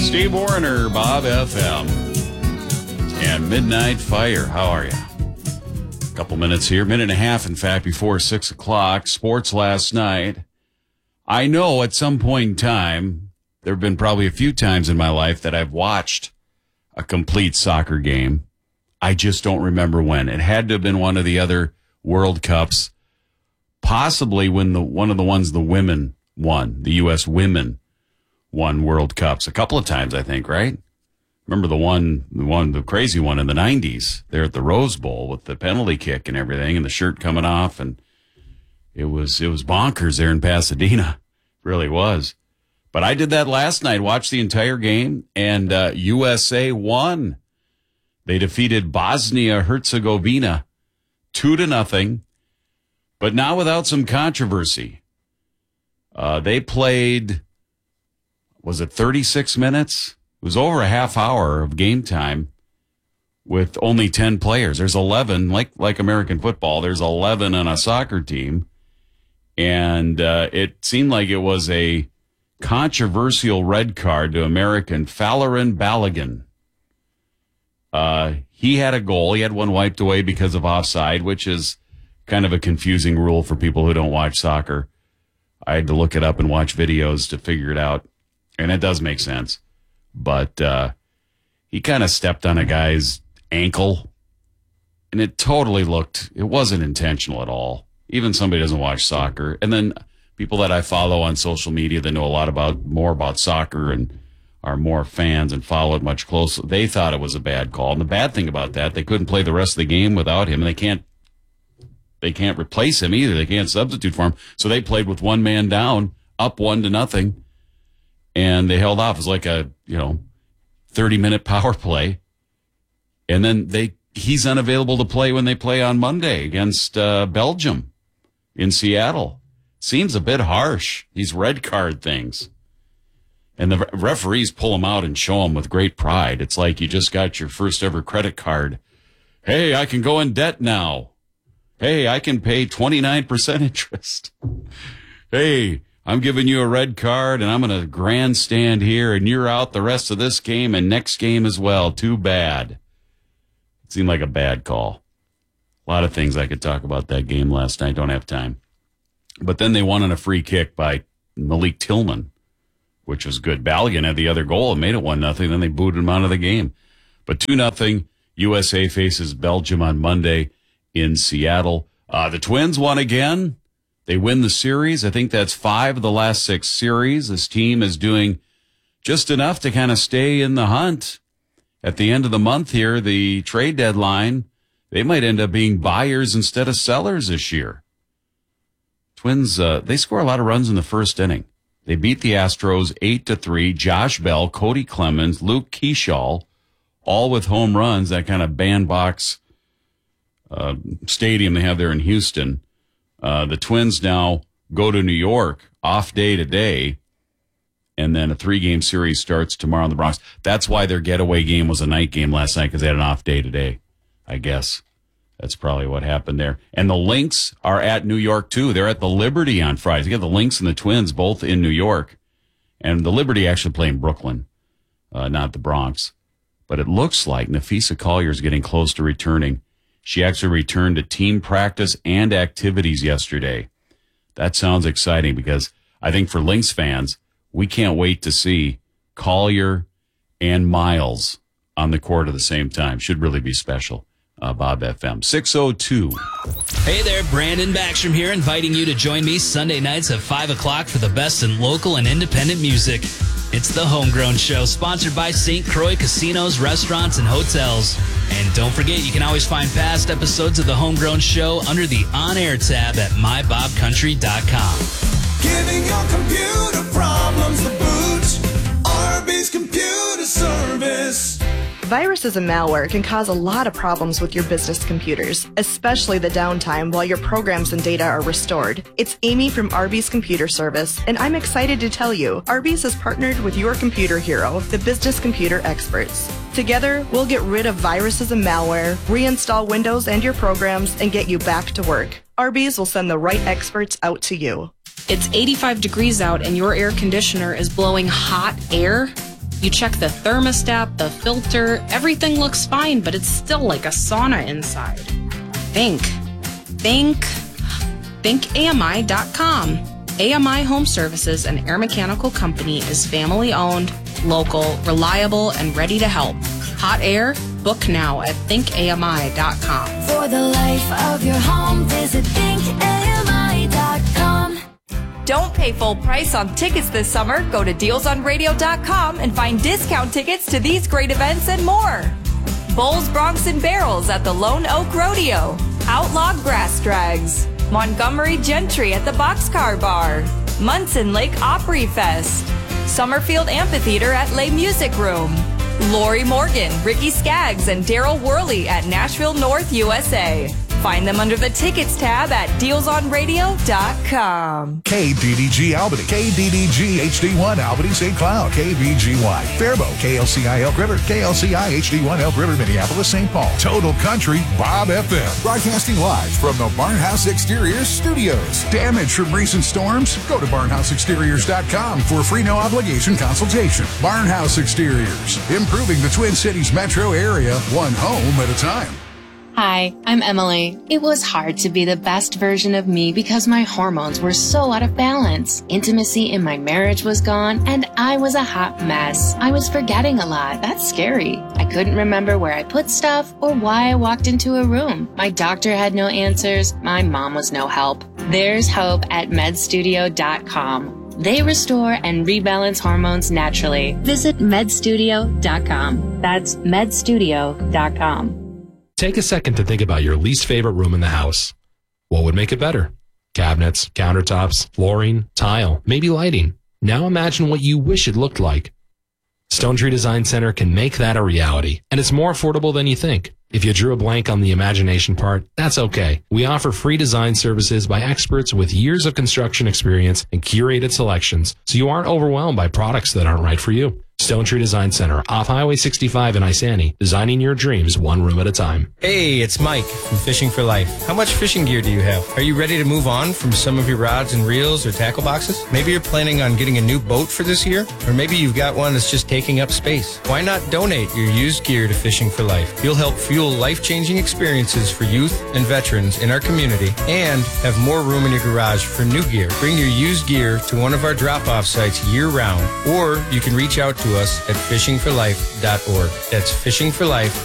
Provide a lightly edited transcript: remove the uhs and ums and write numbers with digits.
Steve Warner, Bob FM, and Midnight Fire. How are you? A couple minutes here, minute and a half, in fact, before 6 o'clock. Sports last night. I know at some point in time, there have been probably a few times in my life that I've watched a complete soccer game. I just don't remember when. It had to have been one of the other World Cups, possibly when one of the ones the women won, the U.S. women won World Cups a couple of times, I think, right? Remember the crazy one in the 90s there at the Rose Bowl with the penalty kick and everything and the shirt coming off, and it was bonkers there in Pasadena. It really was. But I did that last night, watched the entire game, and USA won. They defeated Bosnia-Herzegovina 2-0, but now without some controversy. They played, was it 36 minutes? It was over a half hour of game time with only 10 players. There's 11, like American football, there's 11 on a soccer team. And it seemed like it was a controversial red card to American Falarin Balogun. He had a goal. He had one wiped away because of offside, which is kind of a confusing rule for people who don't watch soccer. I had to look it up and watch videos to figure it out. And it does make sense. But he kind of stepped on a guy's ankle. And it wasn't intentional at all. Even somebody doesn't watch soccer. And then people that I follow on social media that know a lot more about soccer and are more fans and follow it much closer, they thought it was a bad call. And the bad thing about that, they couldn't play the rest of the game without him. And they can't replace him either. They can't substitute for him. So they played with one man down, up 1-0, and they held off. It was like a 30-minute power play. And then he's unavailable to play when they play on Monday against Belgium in Seattle. Seems a bit harsh, these red card things. And the referees pull him out and show him with great pride. It's like you just got your first ever credit card. Hey, I can go in debt now. Hey, I can pay 29% interest. Hey, I'm giving you a red card, and I'm going to grandstand here, and you're out the rest of this game and next game as well. Too bad. It seemed like a bad call. A lot of things I could talk about that game last night. Don't have time. But then they won on a free kick by Malik Tillman, which was good. Balogun had the other goal and made it 1-0. Then they booted him out of the game. But 2-0, USA faces Belgium on Monday in Seattle. The Twins won again. They win the series. I think that's 5 of the last 6 series. This team is doing just enough to kind of stay in the hunt. At the end of the month here, the trade deadline, they might end up being buyers instead of sellers this year. Twins, they score a lot of runs in the first inning. They beat the Astros 8-3. Josh Bell, Cody Clemens, Luke Keeschall, all with home runs, that kind of bandbox stadium they have there in Houston. The Twins now go to New York, off day today, and then a 3-game series starts tomorrow in the Bronx. That's why their getaway game was a night game last night, because they had an off day today, I guess. That's probably what happened there. And the Lynx are at New York, too. They're at the Liberty on Friday. You got the Lynx and the Twins both in New York. And the Liberty actually play in Brooklyn, not the Bronx. But it looks like Nafisa Collier is getting close to returning. She actually returned to team practice and activities yesterday. That sounds exciting because I think for Lynx fans, we can't wait to see Collier and Miles on the court at the same time. Should really be special. Bob FM 602. Hey there, Brandon Backstrom here, inviting you to join me Sunday nights at 5 o'clock for the best in local and independent music. It's the Homegrown Show, sponsored by St. Croix Casinos, Restaurants, and Hotels. And don't forget, you can always find past episodes of the Homegrown Show under the On-Air tab at mybobcountry.com. Giving your computer problems the boot. Arby's Computer Service. Viruses and malware can cause a lot of problems with your business computers, especially the downtime while your programs and data are restored. It's Amy from Arby's Computer Service, and I'm excited to tell you, Arby's has partnered with your computer hero, the Business Computer Experts. Together, we'll get rid of viruses and malware, reinstall Windows and your programs, and get you back to work. Arby's will send the right experts out to you. It's 85 degrees out and your air conditioner is blowing hot air? You check the thermostat, the filter, everything looks fine, but it's still like a sauna inside. Think AMI.com. AMI Home Services, an air mechanical company, is family owned, local, reliable, and ready to help. Hot air? Book now at thinkami.com. For the life of your home, visit thinkami.com. Don't pay full price on tickets this summer. Go to dealsonradio.com and find discount tickets to these great events and more. Bulls, Bronx, and Barrels at the Lone Oak Rodeo. Outlaw Grass Drags. Montgomery Gentry at the Boxcar Bar. Munson Lake Opry Fest. Summerfield Amphitheater at Les Music Room. Lori Morgan, Ricky Skaggs, and Daryl Worley at Nashville North, USA. Find them under the tickets tab at dealsonradio.com. KDDG Albany, KDDG HD1 Albany St. Cloud, KBGY Faribault, KLCI Elk River, KLCI HD1 Elk River Minneapolis St. Paul. Total Country Bob FM. Broadcasting live from the Barnhouse Exteriors studios. Damage from recent storms? Go to barnhouseexteriors.com for a free no obligation consultation. Barnhouse Exteriors, improving the Twin Cities metro area one home at a time. Hi, I'm Emily. It was hard to be the best version of me because my hormones were so out of balance. Intimacy in my marriage was gone, and I was a hot mess. I was forgetting a lot. That's scary. I couldn't remember where I put stuff or why I walked into a room. My doctor had no answers. My mom was no help. There's hope at medstudio.com. They restore and rebalance hormones naturally. Visit medstudio.com. That's medstudio.com. Take a second to think about your least favorite room in the house. What would make it better? Cabinets, countertops, flooring, tile, maybe lighting. Now imagine what you wish it looked like. Stone Tree Design Center can make that a reality, and it's more affordable than you think. If you drew a blank on the imagination part, that's okay. We offer free design services by experts with years of construction experience and curated selections, so you aren't overwhelmed by products that aren't right for you. Stone Tree Design Center, off Highway 65 in Isani, designing your dreams one room at a time. Hey, it's Mike from Fishing for Life. How much fishing gear do you have? Are you ready to move on from some of your rods and reels or tackle boxes? Maybe you're planning on getting a new boat for this year, or maybe you've got one that's just taking up space. Why not donate your used gear to Fishing for Life? You'll help fuel life-changing experiences for youth and veterans in our community and have more room in your garage for new gear. Bring your used gear to one of our drop-off sites year-round, or you can reach out to us at fishingforlife.org. That's fishingforlife.org.